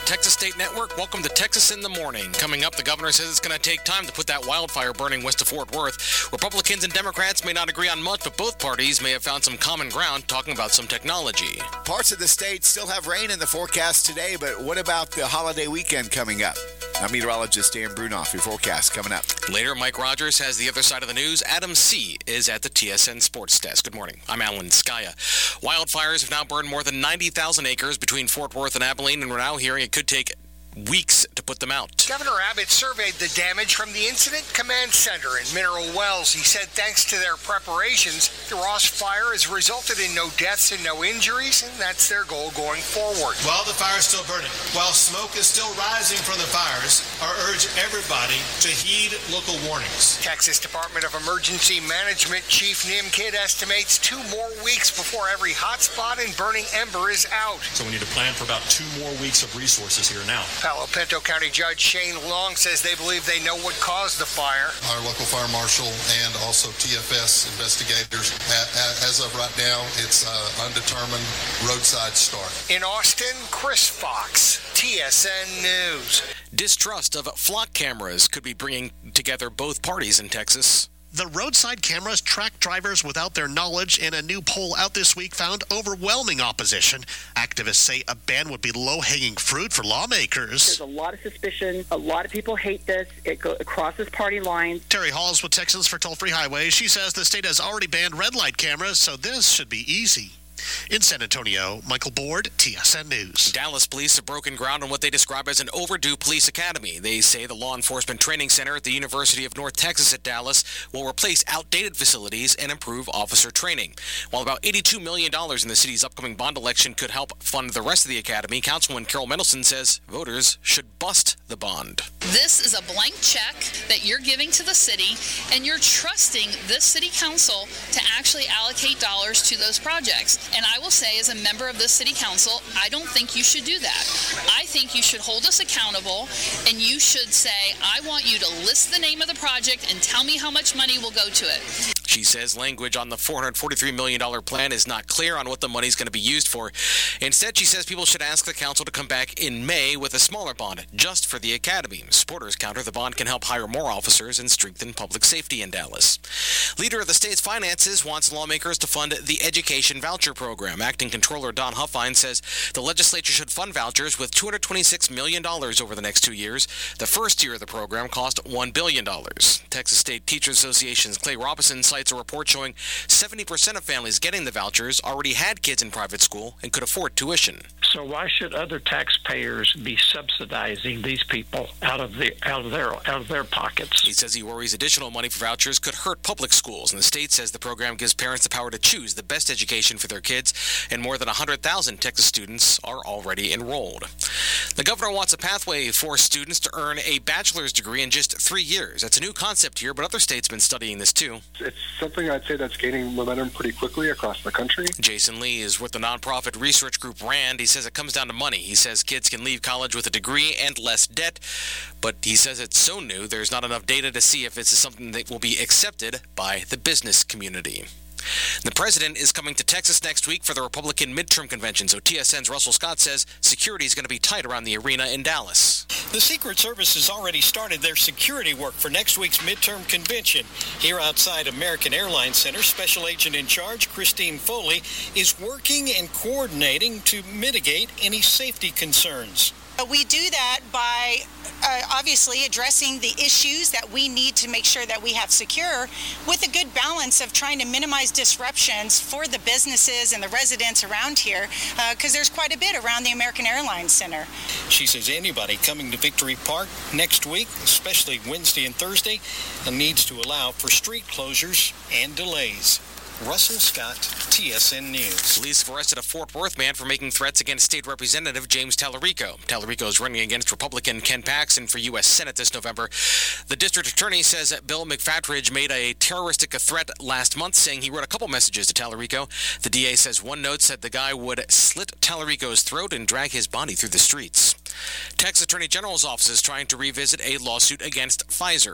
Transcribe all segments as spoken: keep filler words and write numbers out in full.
Texas State Network. Welcome to Texas in the Morning. Coming up, the governor says it's going to take time to put that wildfire burning west of Fort Worth. Republicans and Democrats may not agree on much, but both parties may have found some common ground talking about some technology. Parts of the state still have rain in the forecast today, but what about the holiday weekend coming up? I'm meteorologist Dan Brunoff. Your forecast coming up. Later, Mike Rogers has the other side of the news. Adam C. is at the T S N Sports Desk. Good morning. I'm Alan Skaya. Wildfires have now burned more than ninety thousand acres between Fort Worth and Abilene, and we're now hearing it could take weeks to put them out. Governor Abbott surveyed the damage from the Incident Command Center in Mineral Wells. He said thanks to their preparations, the Ross fire has resulted in no deaths and no injuries, and that's their goal going forward. While the fire is still burning, while smoke is still rising from the fires, I urge everybody to heed local warnings. Texas Department of Emergency Management Chief Nim Kidd estimates two more weeks before every hotspot and burning ember is out. So we need to plan for about two more weeks of resources here now. Palo Pinto County Judge Shane Long says they believe they know what caused the fire. Our local fire marshal and also T F S investigators, as of right now, it's uh, undetermined roadside start. In Austin, Chris Fox, T S N News. Distrust of flock cameras could be bringing together both parties in Texas. The roadside cameras track drivers without their knowledge, and a new poll out this week found overwhelming opposition. Activists say a ban would be low-hanging fruit for lawmakers. There's a lot of suspicion. A lot of people hate this. It, go, it crosses party lines. Terry Halls with Texans for Toll-Free Highway. She says the state has already banned red light cameras, so this should be easy. In San Antonio, Michael Board, T S N News. Dallas police have broken ground on what they describe as an overdue police academy. They say the Law Enforcement Training Center at the University of North Texas at Dallas will replace outdated facilities and improve officer training. While about eighty-two million dollars in the city's upcoming bond election could help fund the rest of the academy, Councilwoman Carol Mendelson says voters should bust the bond. This is a blank check that you're giving to the city, and you're trusting this city council to actually allocate dollars to those projects. And I will say, as a member of this city council, I don't think you should do that. I think you should hold us accountable, and you should say, I want you to list the name of the project and tell me how much money will go to it. She says language on the four hundred forty-three million dollars plan is not clear on what the money is going to be used for. Instead, she says people should ask the council to come back in May with a smaller bond just for the academy. Supporters counter the bond can help hire more officers and strengthen public safety in Dallas. Leader of the state's finances wants lawmakers to fund the education voucher program. Acting Controller Don Huffine says the legislature should fund vouchers with two hundred twenty-six million dollars over the next two years. The first year of the program cost one billion dollars. Texas State Teachers Association's Clay Robinson cites a report showing seventy percent of families getting the vouchers already had kids in private school and could afford tuition. So why should other taxpayers be subsidizing these people out of the out of their out of their pockets? He says he worries additional money for vouchers could hurt public schools, and the state says the program gives parents the power to choose the best education for their kids, and more than one hundred thousand Texas students are already enrolled. The governor wants a pathway for students to earn a bachelor's degree in just three years. That's a new concept here, but other states have been studying this too. It's something I'd say that's gaining momentum pretty quickly across the country. Jason Lee is with the nonprofit research group RAND. He says it comes down to money. He says kids can leave college with a degree and less debt, but he says it's so new there's not enough data to see if this is something that will be accepted by the business community. The president is coming to Texas next week for the Republican midterm convention, so T S N's Russell Scott says security is going to be tight around the arena in Dallas. The Secret Service has already started their security work for next week's midterm convention. Here outside American Airlines Center, Special Agent in Charge Christine Foley is working and coordinating to mitigate any safety concerns. We do that by uh, obviously addressing the issues that we need to make sure that we have secure, with a good balance of trying to minimize disruptions for the businesses and the residents around here, because uh, there's quite a bit around the American Airlines Center. She says anybody coming to Victory Park next week, especially Wednesday and Thursday, needs to allow for street closures and delays. Russell Scott, T S N News. Police have arrested a Fort Worth man for making threats against State Representative James Tallarico. Tallarico is running against Republican Ken Paxton for U S Senate this November. The district attorney says that Bill McFatridge made a terroristic threat last month, saying he wrote a couple messages to Tallarico. The D A says one note said the guy would slit Tallarico's throat and drag his body through the streets. Texas Attorney General's office is trying to revisit a lawsuit against Pfizer.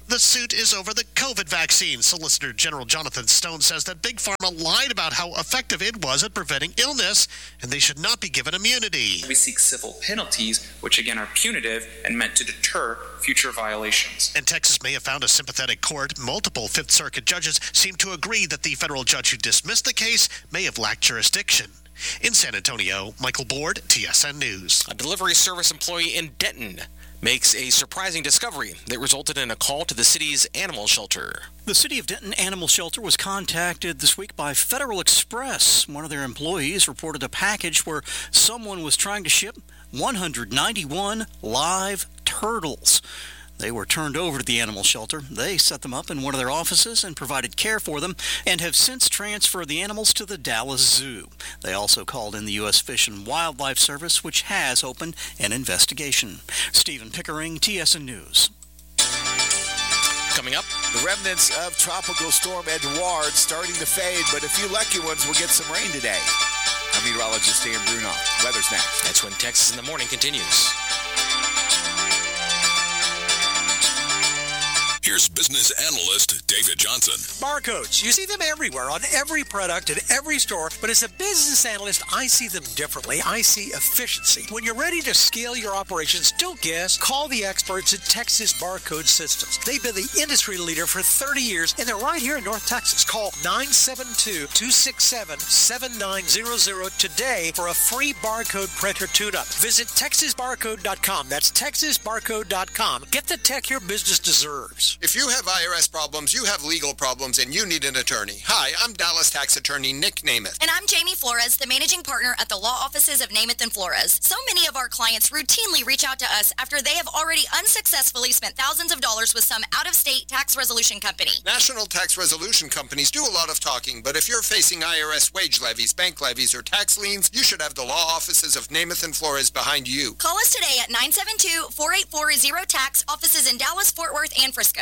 The suit is over the COVID vaccine. Solicitor General Jonathan Stone says that Big Pharma lied about how effective it was at preventing illness, and they should not be given immunity. We seek civil penalties, which again are punitive and meant to deter future violations. And Texas may have found a sympathetic court. Multiple Fifth Circuit judges seem to agree that the federal judge who dismissed the case may have lacked jurisdiction. In San Antonio, Michael Board, T S N News. A delivery service employee in Denton makes a surprising discovery that resulted in a call to the city's animal shelter. The City of Denton Animal Shelter was contacted this week by Federal Express. One of their employees reported a package where someone was trying to ship one hundred ninety-one live turtles. They were turned over to the animal shelter. They set them up in one of their offices and provided care for them and have since transferred the animals to the Dallas Zoo. They also called in the U S Fish and Wildlife Service, which has opened an investigation. Stephen Pickering, T S N News. Coming up, the remnants of Tropical Storm Edouard starting to fade, but a few lucky ones will get some rain today. I'm meteorologist Dan Brunoff. Weather's next. That's when Texas in the Morning continues. Here's business analyst David Johnson. Barcodes. You see them everywhere on every product in every store, but as a business analyst, I see them differently. I see efficiency. When you're ready to scale your operations, don't guess. Call the experts at Texas Barcode Systems. They've been the industry leader for thirty years, and they're right here in North Texas. Call nine seven two, two six seven, seven nine zero zero today for a free barcode printer tune-up. Visit texas barcode dot com. That's texas barcode dot com. Get the tech your business deserves. If you have I R S problems, you have legal problems, and you need an attorney. Hi, I'm Dallas tax attorney Nick Namath. And I'm Jamie Flores, the managing partner at the law offices of Namath and Flores. So many of our clients routinely reach out to us after they have already unsuccessfully spent thousands of dollars with some out-of-state tax resolution company. National tax resolution companies do a lot of talking, but if you're facing I R S wage levies, bank levies, or tax liens, you should have the law offices of Namath and Flores behind you. Call us today at nine seven two, four eight four, zero tax, offices in Dallas, Fort Worth, and Frisco.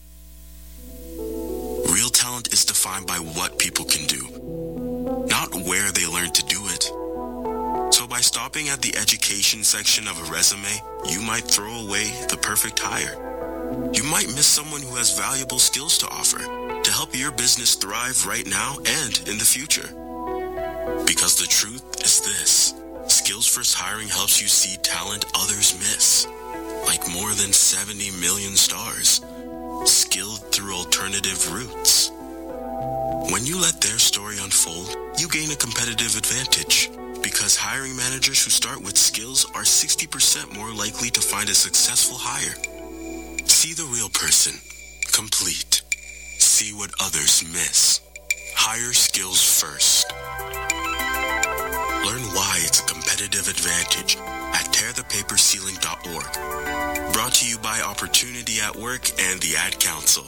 Real talent is defined by what people can do, not where they learn to do it. So by stopping at the education section of a resume, you might throw away the perfect hire. You might miss someone who has valuable skills to offer to help your business thrive right now and in the future. Because the truth is this: Skills First Hiring helps you see talent others miss, like more than seventy million stars, skilled through alternative routes. When you let their story unfold, you gain a competitive advantage, because hiring managers who start with skills are sixty percent more likely to find a successful hire. See the real person, complete. See what others miss. Hire skills first. Learn why it's a competitive advantage at tear the paper ceiling dot org. Brought to you by Opportunity at Work and the Ad Council.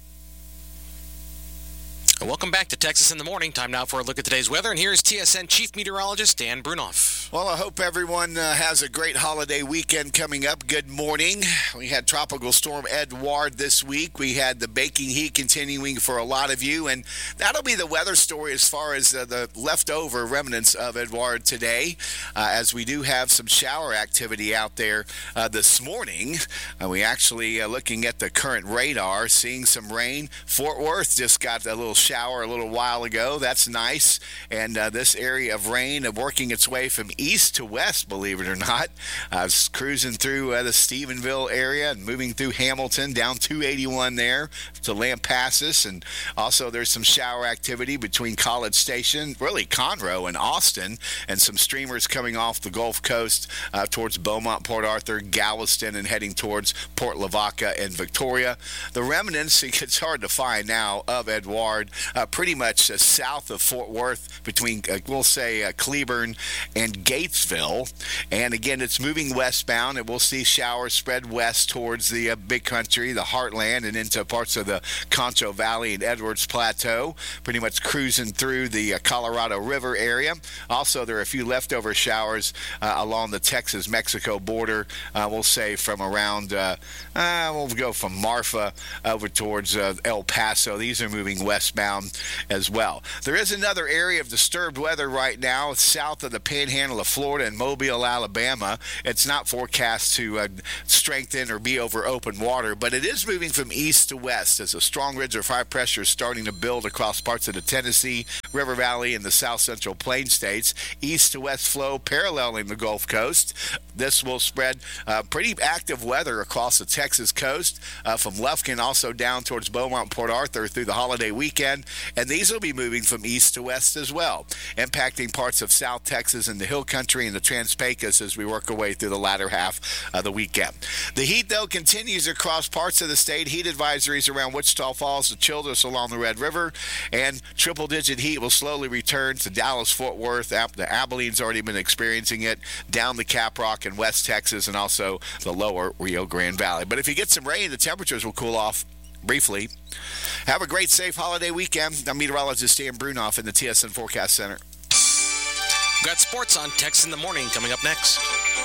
Welcome back to Texas in the Morning. Time now for a look at today's weather, and here's T S N Chief Meteorologist Dan Brunoff. Well, I hope everyone uh, has a great holiday weekend coming up. Good morning. We had Tropical Storm Edouard this week. We had the baking heat continuing for a lot of you, and that'll be the weather story as far as uh, the leftover remnants of Edouard today, uh, as we do have some shower activity out there uh, this morning. Uh, we actually, uh, looking at the current radar, seeing some rain. Fort Worth just got a little shower a little while ago. That's nice. And uh, this area of rain uh, working its way from east to west, believe it or not. I was cruising through uh, the Stephenville area and moving through Hamilton down two eighty-one there to Lampasas. And also there's some shower activity between College Station, really Conroe and Austin, and some streamers coming off the Gulf Coast uh, towards Beaumont, Port Arthur, Galveston, and heading towards Port Lavaca and Victoria. The remnants, it's hard to find now, of Edouard, uh, pretty much uh, south of Fort Worth between, uh, we'll say, uh, Cleburne and Gatesville. And again, it's moving westbound, and we'll see showers spread west towards the uh, big country, the heartland, and into parts of the Concho Valley and Edwards Plateau, pretty much cruising through the uh, Colorado River area. Also, there are a few leftover showers uh, along the Texas-Mexico border, uh, we'll say from around, uh, uh, we'll go from Marfa over towards uh, El Paso. These are moving westbound around as well. There is another area of disturbed weather right now south of the panhandle of Florida and Mobile, Alabama. It's not forecast to uh, strengthen or be over open water, but it is moving from east to west as a strong ridge of high pressure is starting to build across parts of the Tennessee, River Valley, and the south central plain states. East to west flow paralleling the Gulf Coast. This will spread uh, pretty active weather across the Texas coast uh, from Lufkin also down towards Beaumont, Port Arthur through the holiday weekend. And these will be moving from east to west as well, impacting parts of South Texas and the Hill Country and the Trans-Pecos as we work our way through the latter half of the weekend. The heat, though, continues across parts of the state. Heat advisories around Wichita Falls to Childress along the Red River, and triple-digit heat will slowly return to Dallas, Fort Worth. The Abilene's already been experiencing it, down the Caprock in West Texas, and also the lower Rio Grande Valley. But if you get some rain, the temperatures will cool off briefly. Have a great, safe holiday weekend. I'm meteorologist Dan Brunoff in the T S N Forecast Center. We've got sports on Tex in the Morning coming up next.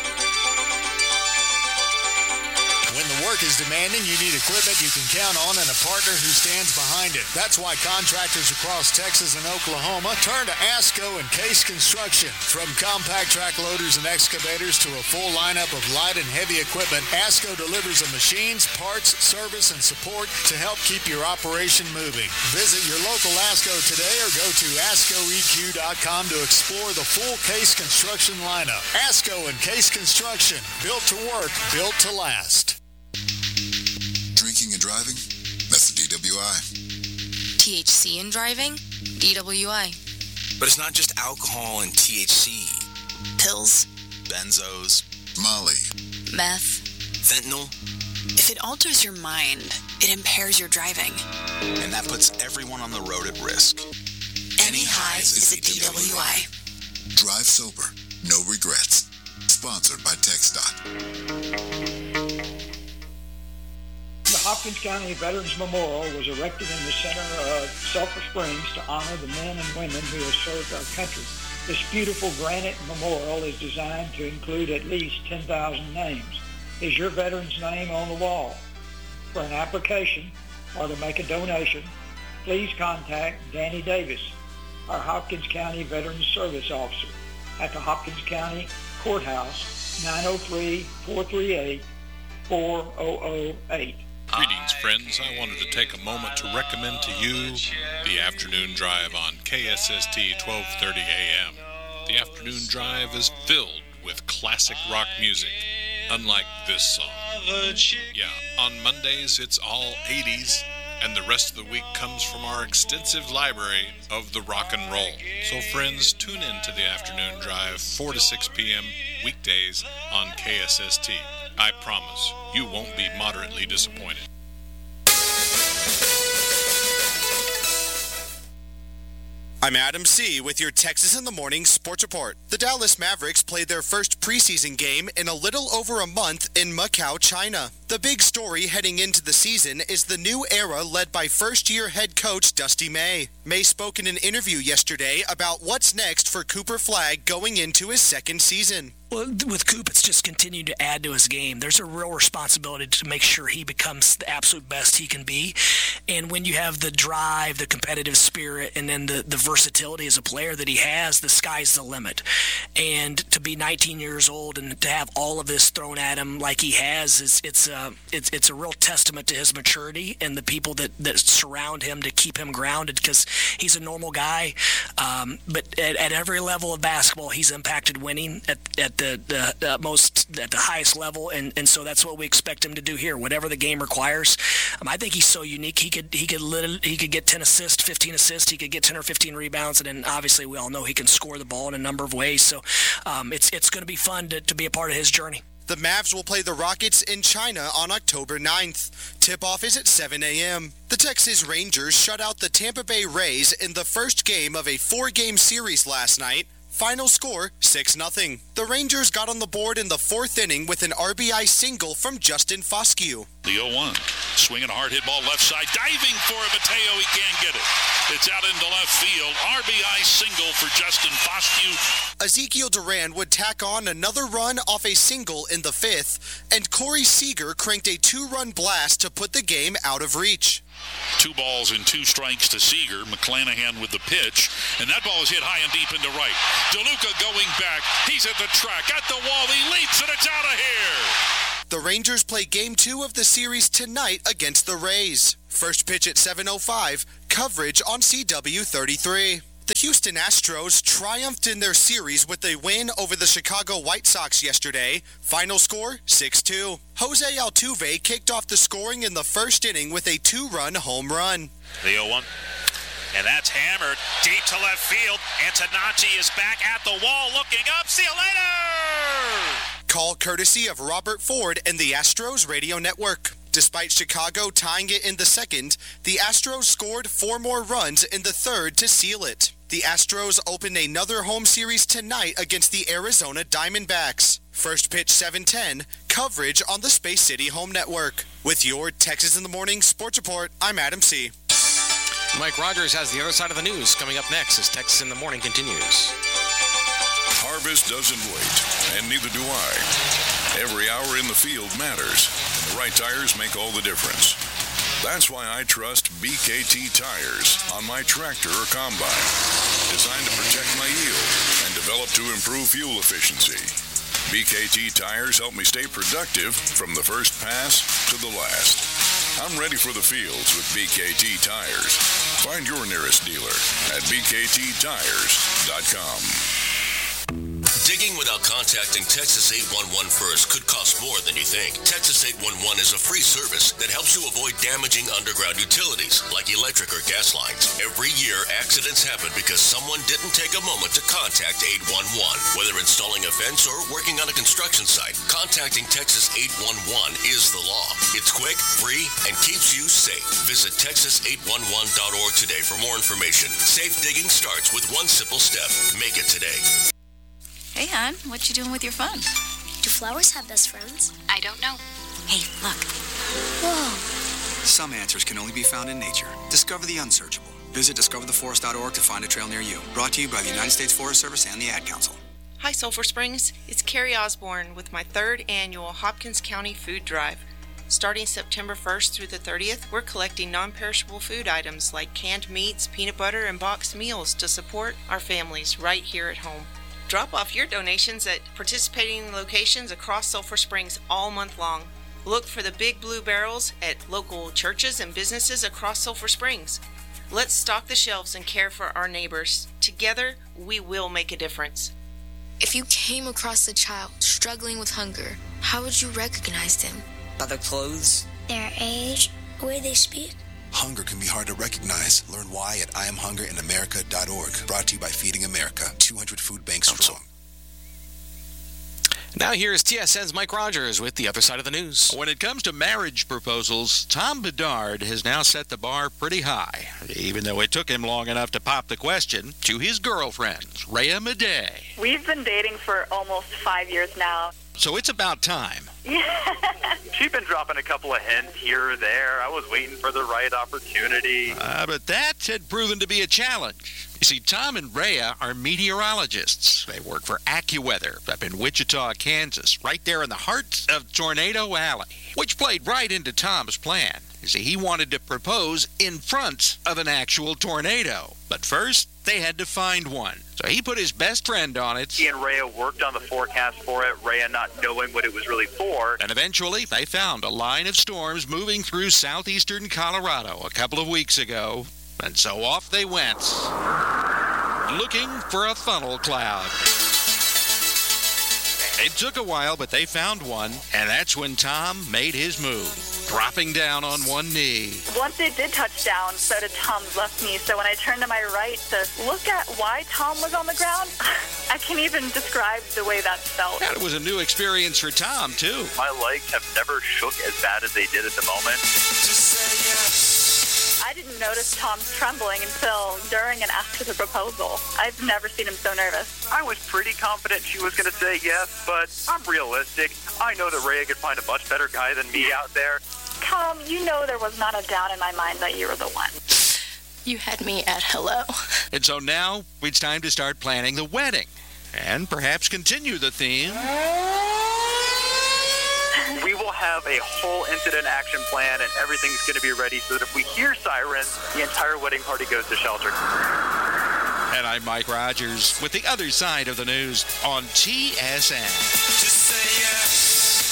When the work is demanding, you need equipment you can count on and a partner who stands behind it. That's why contractors across Texas and Oklahoma turn to ASCO and Case Construction. From compact track loaders and excavators to a full lineup of light and heavy equipment, ASCO delivers the machines, parts, service, and support to help keep your operation moving. Visit your local ASCO today or go to asco e q dot com to explore the full Case Construction lineup. ASCO and Case Construction, built to work, built to last. Drinking and driving? That's the D W I. T H C in driving? D W I. But it's not just alcohol and T H C. Pills. Benzos. Molly. Meth. Fentanyl. If it alters your mind, it impairs your driving. And that puts everyone on the road at risk. Any highs is a D W I. Drive sober. No regrets. Sponsored by TxDOT. The Hopkins County Veterans Memorial was erected in the center of Sulphur Springs to honor the men and women who have served our country. This beautiful granite memorial is designed to include at least ten thousand names. Is your veteran's name on the wall? For an application or to make a donation, please contact Danny Davis, our Hopkins County Veterans Service Officer, at the Hopkins County Courthouse, nine oh three, four three eight, four thousand eight. Greetings, friends. I wanted to take a moment to recommend to you the Afternoon Drive on K S S T twelve thirty A M. The Afternoon Drive is filled with classic rock music, unlike this song. Yeah, on Mondays it's all eighties, and the rest of the week comes from our extensive library of the rock and roll. So friends, tune in to the Afternoon Drive, four to six p.m. weekdays on K S S T. I promise you won't be moderately disappointed. I'm Adam C. with your Texas in the Morning Sports Report. The Dallas Mavericks played their first preseason game in a little over a month in Macau, China. The big story heading into the season is the new era led by first-year head coach Dusty May. May spoke in an interview yesterday about what's next for Cooper Flagg going into his second season. Well, with Coop, it's just continued to add to his game. There's a real responsibility to make sure he becomes the absolute best he can be. And when you have the drive, the competitive spirit, and then the, the versatility as a player that he has, the sky's the limit. And to be nineteen years old and to have all of this thrown at him like he has, is it's a, it's, it's a real testament to his maturity and the people that, that surround him to keep him grounded, because he's a normal guy. Um, but at, at every level of basketball, he's impacted winning at, at The, the, the most at the highest level, and, and so that's what we expect him to do here, whatever the game requires. Um, I think he's so unique. He could he could literally, he could get ten assists, fifteen assists. He could get ten or fifteen rebounds, and then obviously we all know he can score the ball in a number of ways. So um, it's it's going to be fun to, to be a part of his journey. The Mavs will play the Rockets in China on October ninth. Tip-off is at seven a.m. The Texas Rangers shut out the Tampa Bay Rays in the first game of a four-game series last night. Final score, six nothing. The Rangers got on the board in the fourth inning with an R B I single from Justin Foscue. The oh one, swinging a hard hit ball left side, diving for it, Mateo, he can't get it. It's out into left field. R B I single for Justin Foscue. Ezekiel Duran would tack on another run off a single in the fifth, and Corey Seager cranked a two-run blast to put the game out of reach. Two balls and two strikes to Seager. McClanahan with the pitch, and that ball is hit high and deep into right. DeLuca going back. He's at the track, at the wall. He leaps, and it's out of here. The Rangers play Game two of the series tonight against the Rays. First pitch at seven oh five, coverage on C W thirty-three. The Houston Astros triumphed in their series with a win over the Chicago White Sox yesterday. Final score, six two. Jose Altuve kicked off the scoring in the first inning with a two-run home run. The oh one. And that's hammered deep to left field. Antonacci is back at the wall looking up. See you later! Call courtesy of Robert Ford and the Astros Radio Network. Despite Chicago tying it in the second, the Astros scored four more runs in the third to seal it. The Astros open another home series tonight against the Arizona Diamondbacks. First pitch seven ten, coverage on the Space City Home Network. With your Texas in the Morning Sports Report, I'm Adam C. Mike Rogers has the other side of the news coming up next as Texas in the Morning continues. Harvest doesn't wait, and neither do I. Every hour in the field matters. The right tires make all the difference. That's why I trust B K T tires on my tractor or combine. Designed to protect my yield and developed to improve fuel efficiency. B K T tires help me stay productive from the first pass to the last. I'm ready for the fields with B K T tires. Find your nearest dealer at b k t tires dot com. Digging without contacting Texas eight one one first could cost more than you think. Texas eight one one is a free service that helps you avoid damaging underground utilities like electric or gas lines. Every year, accidents happen because someone didn't take a moment to contact eight one one. Whether installing a fence or working on a construction site, contacting Texas eight one one is the law. It's quick, free, and keeps you safe. Visit texas eight one one dot org today for more information. Safe digging starts with one simple step. Make it today. Hey, hon, what you doing with your phone? Do flowers have best friends? I don't know. Hey, look. Whoa. Some answers can only be found in nature. Discover the unsearchable. Visit discover the forest dot org to find a trail near you. Brought to you by the United States Forest Service and the Ad Council. Hi, Sulphur Springs. It's Carrie Osborne with my third annual Hopkins County Food Drive. Starting September first through the thirtieth, we're collecting non-perishable food items like canned meats, peanut butter, and boxed meals to support our families right here at home. Drop off your donations at participating locations across Sulphur Springs all month long. Look for the big blue barrels at local churches and businesses across Sulphur Springs. Let's stock the shelves and care for our neighbors. Together, we will make a difference. If you came across a child struggling with hunger, how would you recognize them? By their clothes, their age, the way they speak. Hunger can be hard to recognize. Learn why at I am hunger in america dot org. Brought to you by Feeding America. two hundred food banks strong. Now here's T S N's Mike Rogers with the other side of the news. When it comes to marriage proposals, Tom Bedard has now set the bar pretty high, even though it took him long enough to pop the question to his girlfriend, Rhea Madej. We've been dating for almost five years now. So it's about time. Yeah. She's been dropping a couple of hints here or there. I was waiting for the right opportunity. Uh, but that had proven to be a challenge. You see, Tom and Rhea are meteorologists. They work for AccuWeather up in Wichita, Kansas, right there in the heart of Tornado Alley, which played right into Tom's plan. You see, he wanted to propose in front of an actual tornado. But first, they had to find one. So he put his best friend on it. He and Rhea worked on the forecast for it, Rhea not knowing what it was really for. And eventually, they found a line of storms moving through southeastern Colorado a couple of weeks ago. And so off they went, looking for a funnel cloud. It took a while, but they found one, and that's when Tom made his move, dropping down on one knee. Once it did touch down, so did Tom's left knee. So when I turned to my right to look at why Tom was on the ground, I can't even describe the way that felt. And it was a new experience for Tom, too. My legs have never shook as bad as they did at the moment. Just say yes. I didn't notice Tom's trembling until during and after the proposal. I've never seen him so nervous. I was pretty confident she was going to say yes, but I'm realistic. I know that Rhea could find a much better guy than me out there. Tom, you know there was not a doubt in my mind that you were the one. You had me at hello. And so now it's time to start planning the wedding and perhaps continue the theme. We will have a whole incident action plan, and everything's going to be ready so that if we hear sirens, the entire wedding party goes to shelter. And I'm Mike Rogers with the other side of the news on T S N. Just say yes.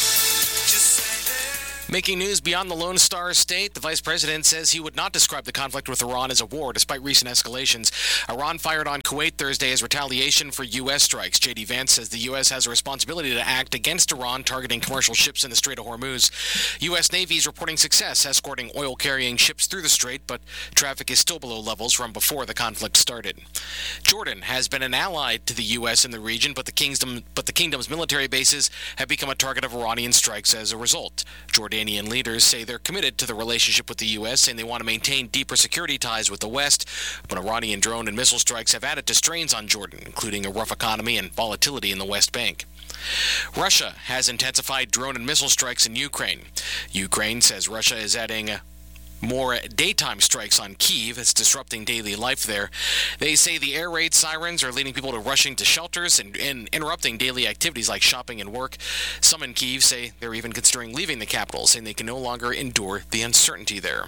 Making news beyond the Lone Star State, the vice president says he would not describe the conflict with Iran as a war, despite recent escalations. Iran fired on Kuwait Thursday as retaliation for U S strikes. J D Vance says the U S has a responsibility to act against Iran, targeting commercial ships in the Strait of Hormuz. U S Navy is reporting success escorting oil-carrying ships through the strait, but traffic is still below levels from before the conflict started. Jordan has been an ally to the U S in the region, but the kingdom, but the kingdom's military bases have become a target of Iranian strikes as a result. Jordan Jordanian leaders say they're committed to the relationship with the U S, saying they want to maintain deeper security ties with the West, but Iranian drone and missile strikes have added to strains on Jordan, including a rough economy and volatility in the West Bank. Russia has intensified drone and missile strikes in Ukraine. Ukraine says Russia is adding more daytime strikes on Kyiv. It's disrupting daily life there. They say the air raid sirens are leading people to rushing to shelters and, and interrupting daily activities like shopping and work. Some in Kyiv say they're even considering leaving the capital, saying they can no longer endure the uncertainty there.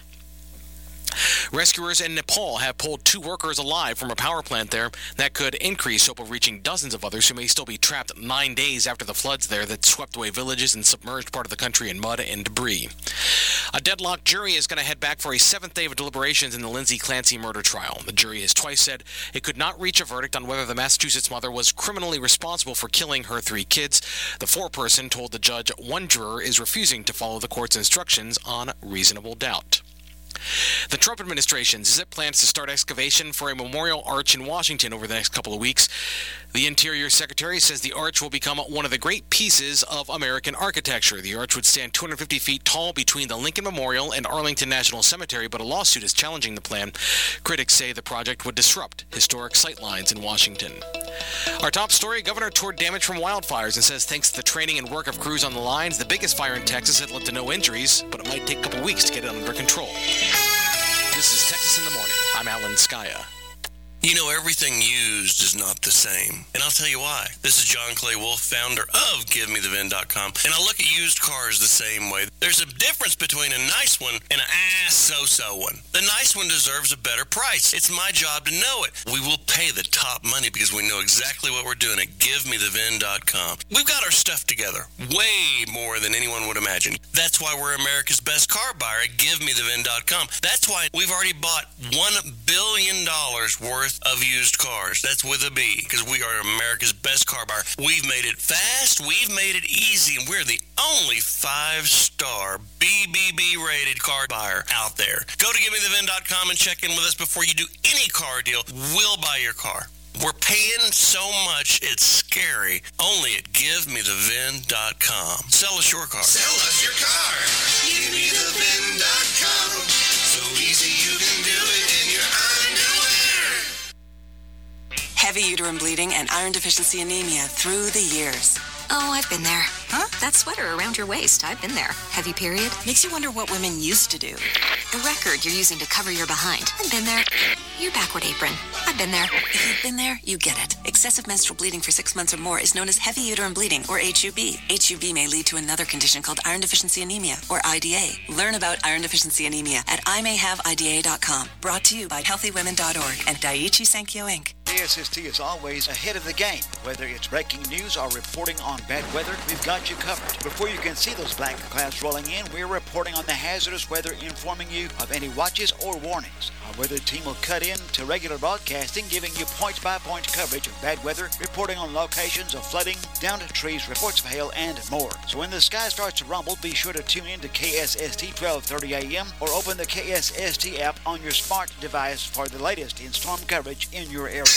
Rescuers in Nepal have pulled two workers alive from a power plant there. That could increase hope of reaching dozens of others who may still be trapped nine days after the floods there that swept away villages and submerged part of the country in mud and debris. A deadlocked jury is going to head back for a seventh day of deliberations in the Lindsay Clancy murder trial. The jury has twice said it could not reach a verdict on whether the Massachusetts mother was criminally responsible for killing her three kids. The foreperson told the judge one juror is refusing to follow the court's instructions on reasonable doubt. The Trump administration says it plans to start excavation for a memorial arch in Washington over the next couple of weeks. The Interior Secretary says the arch will become one of the great pieces of American architecture. The arch would stand two hundred fifty feet tall between the Lincoln Memorial and Arlington National Cemetery, but a lawsuit is challenging the plan. Critics say the project would disrupt historic sightlines in Washington. Our top story, governor toured damage from wildfires and says thanks to the training and work of crews on the lines, the biggest fire in Texas had led to no injuries, but it might take a couple weeks to get it under control. This is Texas in the Morning. I'm Alan Skaya. You know, everything used is not the same. And I'll tell you why. This is John Clay Wolf, founder of Give Me The V I N dot com. And I look at used cars the same way. There's a difference between a nice one and an ah-so-so one. The nice one deserves a better price. It's my job to know it. We will pay the top money because we know exactly what we're doing at Give Me The V I N dot com. We've got our stuff together way more than anyone would imagine. That's why we're America's best car buyer at Give Me The V I N dot com. That's why we've already bought one billion dollars worth of used cars. That's with a B, because we are America's best car buyer. We've made it fast, we've made it easy, and we're the only five-star B B B rated car buyer out there. Go to Give Me The V I N dot com and check in with us before you do any car deal. We'll buy your car. We're paying so much, it's scary. Only at Give Me The V I N dot com. Sell us your car. Sell us your car. Give Me The V I N dot com. So easy you can do it in your underwear. Heavy uterine bleeding and iron deficiency anemia through the years. Oh, I've been there. Huh? That sweater around your waist, I've been there. Heavy period? Makes you wonder what women used to do. The record you're using to cover your behind. I've been there. Your backward apron. I've been there. If you've been there, you get it. Excessive menstrual bleeding for six months or more is known as heavy uterine bleeding, or H U B. H U B may lead to another condition called iron deficiency anemia, or I D A. Learn about iron deficiency anemia at I may have I D A dot com. Brought to you by healthy women dot org and Daiichi Sankyo Incorporated. K S S T is always ahead of the game. Whether it's breaking news or reporting on bad weather, we've got you covered. Before you can see those black clouds rolling in, we're reporting on the hazardous weather, informing you of any watches or warnings. Our weather team will cut in to regular broadcasting, giving you point-by-point coverage of bad weather, reporting on locations of flooding, downed trees, reports of hail, and more. So when the sky starts to rumble, be sure to tune in to K S S T twelve thirty A M or open the K S S T app on your smart device for the latest in storm coverage in your area.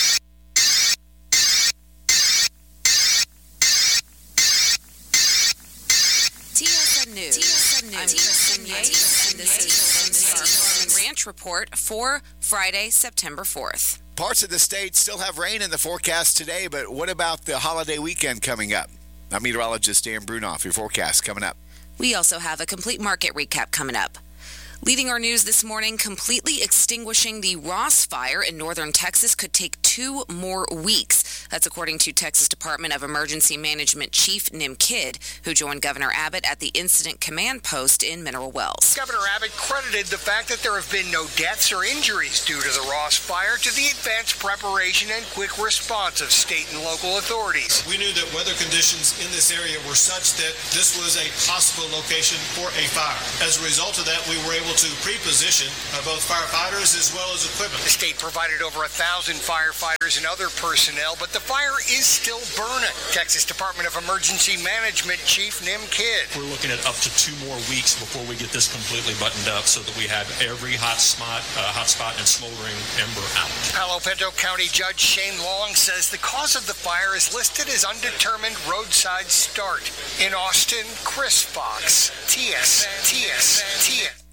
T S N News. T S N News. I'm Kristen Yates, and this is the Star Farm and Ranch Report for Friday, September fourth. Parts of the state still have rain in the forecast today, but what about the holiday weekend coming up? I'm meteorologist Dan Brunoff. Your forecast coming up. We also have a complete market recap coming up. Leading our news this morning, completely extinguishing the Ross Fire in northern Texas could take two more weeks. That's according to Texas Department of Emergency Management Chief Nim Kidd, who joined Governor Abbott at the Incident Command Post in Mineral Wells. Governor Abbott credited the fact that there have been no deaths or injuries due to the Ross Fire to the advanced preparation and quick response of state and local authorities. We knew that weather conditions in this area were such that this was a possible location for a fire. As a result of that, we were able to pre-position uh, both firefighters as well as equipment. The state provided over a thousand firefighters and other personnel, but the fire is still burning. Texas Department of Emergency Management Chief Nim Kidd. We're looking at up to two more weeks before we get this completely buttoned up so that we have every hot spot, uh, hot spot and smoldering ember out. Palo Pinto County Judge Shane Long says the cause of the fire is listed as undetermined roadside start. In Austin, Chris Fox, T S, T S, T S.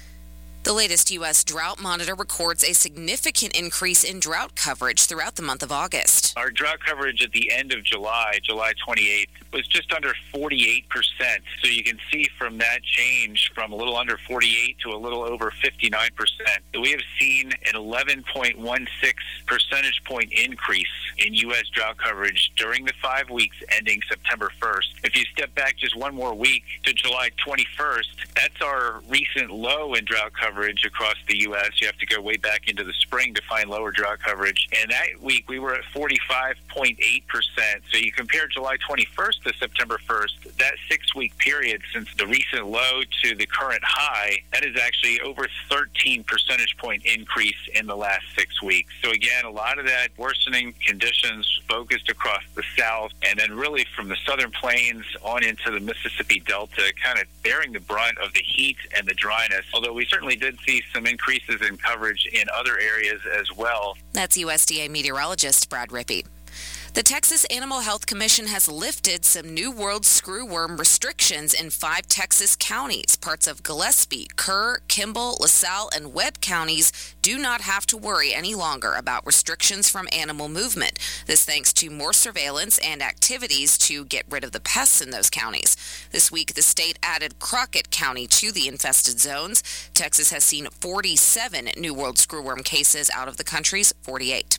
The latest U S Drought Monitor records a significant increase in drought coverage throughout the month of August. Our drought coverage at the end of July, July twenty-eighth, was just under forty-eight percent. So you can see from that change from a little under forty-eight to a little over fifty-nine percent. We have seen an eleven point one six percentage point increase in U S drought coverage during the five weeks ending September first. If you step back just one more week to July twenty-first, that's our recent low in drought coverage across the U S. You have to go way back into the spring to find lower drought coverage. And that week, we were at forty-five point eight percent. So you compare July twenty-first to September first, that six-week period since the recent low to the current high, that is actually over thirteen percentage point increase in the last six weeks. So again, a lot of that worsening conditions focused across the south, and then really from the southern plains on into the Mississippi Delta, kind of bearing the brunt of the heat and the dryness, although we certainly did see some increases in coverage in other areas as well. That's U S D A meteorologist Brad Rippey. The Texas Animal Health Commission has lifted some New World screwworm restrictions in five Texas counties. Parts of Gillespie, Kerr, Kimball, LaSalle, and Webb counties do not have to worry any longer about restrictions from animal movement. This thanks to more surveillance and activities to get rid of the pests in those counties. This week, the state added Crockett County to the infested zones. Texas has seen forty-seven New World screwworm cases out of the country's forty-eight.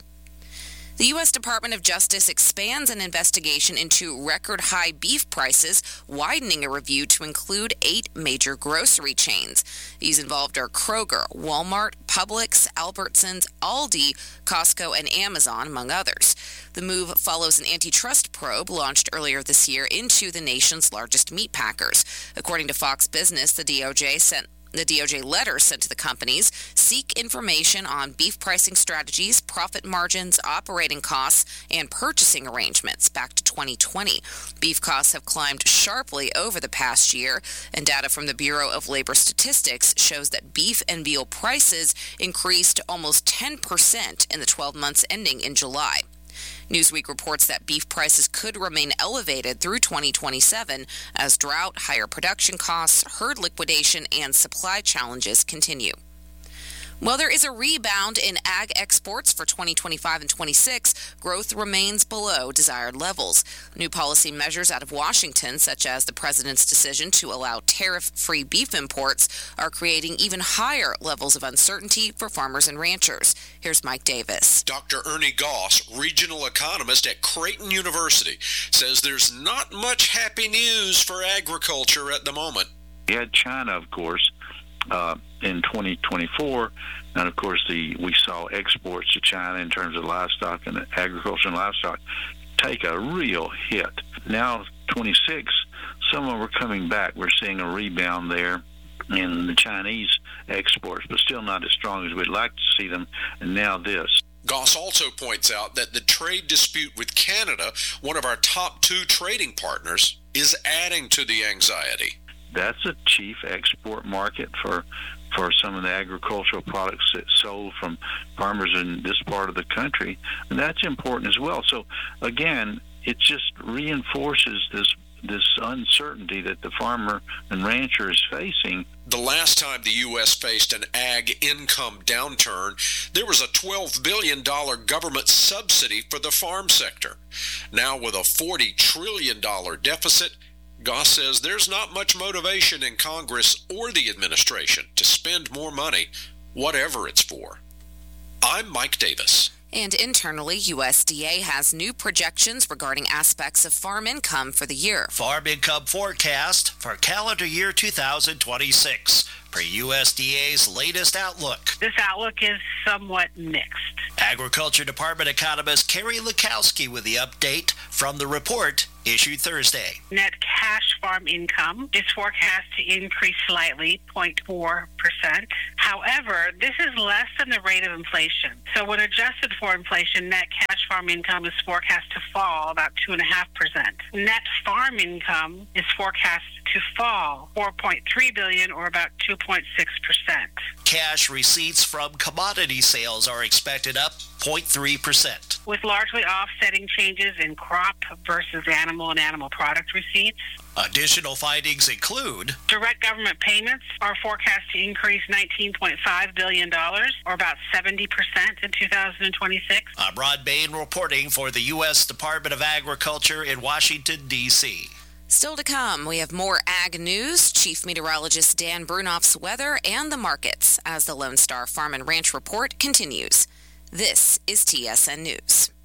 The U S Department of Justice expands an investigation into record-high beef prices, widening a review to include eight major grocery chains. These involved are Kroger, Walmart, Publix, Albertsons, Aldi, Costco, and Amazon, among others. The move follows an antitrust probe launched earlier this year into the nation's largest meat packers. According to Fox Business, the D O J sent The D O J letter sent to the companies seek information on beef pricing strategies, profit margins, operating costs, and purchasing arrangements back to twenty twenty. Beef costs have climbed sharply over the past year, and data from the Bureau of Labor Statistics shows that beef and veal prices increased almost ten percent in the twelve months ending in July. Newsweek reports that beef prices could remain elevated through twenty twenty-seven as drought, higher production costs, herd liquidation, and supply challenges continue. While there is a rebound in ag exports for twenty twenty-five and twenty-six, growth remains below desired levels. New policy measures out of Washington, such as the president's decision to allow tariff-free beef imports, are creating even higher levels of uncertainty for farmers and ranchers. Here's Mike Davis. Doctor Ernie Goss, regional economist at Creighton University, says there's not much happy news for agriculture at the moment. We had China, of course, Uh, in twenty twenty-four, and of course the we saw exports to China in terms of livestock and agriculture and livestock take a real hit. Now twenty-six, some of them are coming back. We're seeing a rebound there in the Chinese exports, but still not as strong as we'd like to see them. And now this. Goss also points out that the trade dispute with Canada, one of our top two trading partners, is adding to the anxiety. That's a chief export market for for some of the agricultural products that's sold from farmers in this part of the country, and that's important as well. So again, it just reinforces this this uncertainty that the farmer and rancher is facing. The last time the U S faced an ag income downturn, there was a twelve billion dollars government subsidy for the farm sector. Now with a forty trillion dollars deficit, Goss says there's not much motivation in Congress or the administration to spend more money, whatever it's for. I'm Mike Davis. And internally, U S D A has new projections regarding aspects of farm income for the year. Farm income forecast for calendar year two thousand twenty-six per U S D A's latest outlook. This outlook is somewhat mixed. Agriculture Department economist Carrie Lukowski with the update from the report issued Thursday. Net cash farm income is forecast to increase slightly, zero point four percent. However, this is less than the rate of inflation. So when adjusted for inflation, net cash farm income is forecast to fall about two point five percent. Net farm income is forecast to fall four point three billion dollars or about two point six percent. Cash receipts from commodity sales are expected up zero point three percent. With largely offsetting changes in crop versus animal and animal product receipts. Additional findings include direct government payments are forecast to increase nineteen point five billion dollars or about seventy percent in two thousand twenty-six. I'm Ron Bain reporting for the U S Department of Agriculture in Washington, D C Still to come, we have more ag news, Chief Meteorologist Dan Brunoff's weather, and the markets as the Lone Star Farm and Ranch Report continues. This is T S N News.